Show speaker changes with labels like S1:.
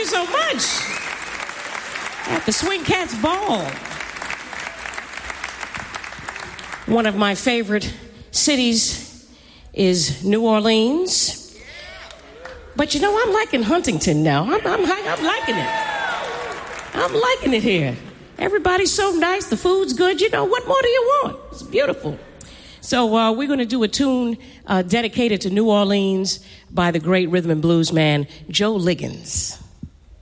S1: you so much. At the Swing Cats Ball. One of my favorite cities is New Orleans. But you know, I'm liking Huntington now. I'm liking it. I'm liking it here. Everybody's so nice. The food's good. You know, what more do you want? It's beautiful. So we're going to do a tune dedicated to New Orleans by the great rhythm and blues man, Joe Liggins.